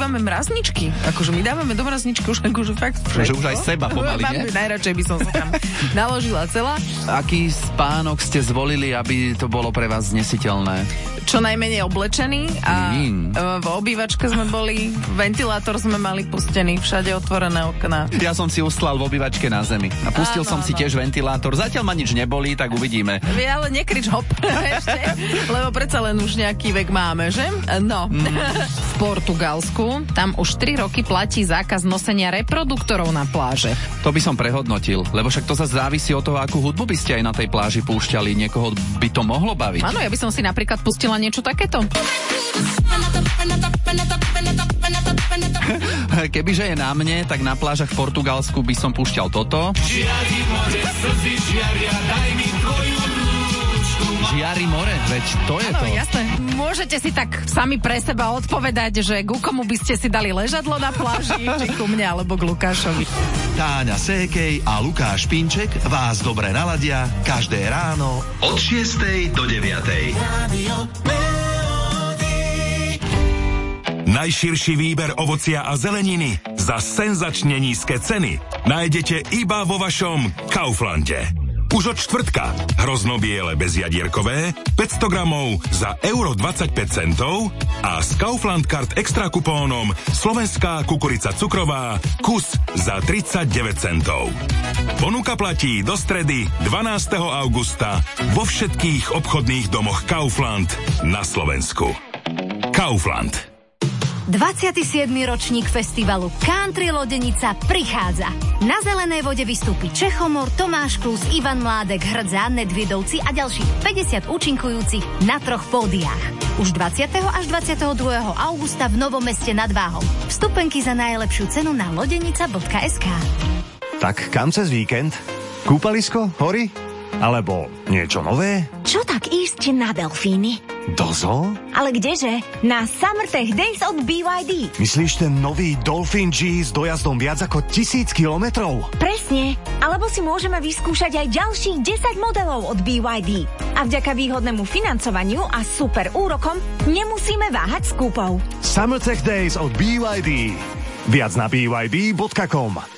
máme mrazničky. Akože my dávame do mrazničky už akože fakt všetko. Že už aj seba pomaly, nie? Najradšej by som sa tam naložila celá. Aký spánok ste zvolili, aby to bolo pre vás znesiteľné? Čo najmenej oblečený a v obývačke sme boli, ventilátor sme mali pustený, všade otvorené okná. Ja som si uslal v obývačke na zemi a pustil som si tiež ventilátor. Zatiaľ ma nič nebolí, tak uvidíme. Ale nekrič hop ešte, lebo predsa len už nejaký vek máme, že? No. V Portugalsku tam už 3 roky platí zákaz nosenia reproduktorov na pláže. To by som prehodnotil, lebo však to sa závisí od toho, akú hudbu by ste aj na tej pláži púšťali. Niekoho by to mohlo baviť. Áno, ja by som si napríklad pustila niečo takéto. Kebyže je na mne, tak na plážach v Portugalsku by som púšťal toto. Žiari more, veď to je to. Jasné. Môžete si tak sami pre seba odpovedať, že ku komu by ste si dali ležadlo na pláži, či ku mne, alebo k Lukášovi. Táňa Sékej a Lukáš Pinček vás dobre naladia každé ráno od 6 do 9. Najširší výber ovocia a zeleniny za senzačne nízke ceny nájdete iba vo vašom Kauflande. Už od štvrtka hroznobiele bezjadierkové 500 gramov za €25 a s Kaufland Card extra kupónom slovenská kukurica cukrová kus za 39 centov. Ponuka platí do stredy 12. augusta vo všetkých obchodných domoch Kaufland na Slovensku. Kaufland. 27. ročník festivalu Country Lodenica prichádza. Na zelenej vode vystúpi Čechomor, Tomáš Klus, Ivan Mládek, Hrdza, Nedviedovci a ďalších 50 účinkujúcich na 3 pódiách. Už 20. až 22. augusta v Novom Meste nad Váhom. Vstupenky za najlepšiu cenu na lodenica.sk. Tak kam cez víkend? Kúpalisko? Hory? Alebo niečo nové? Čo tak ísť na delfíny? Do zoo? Ale kdeže? Na Summertech Days od BYD. Myslíš ten nový Dolphin G s dojazdom viac ako 1000 kilometrov? Presne. Alebo si môžeme vyskúšať aj ďalších 10 modelov od BYD. A vďaka výhodnému financovaniu a super úrokom nemusíme váhať s kúpou. Summertech Days od BYD. Viac na byd.com.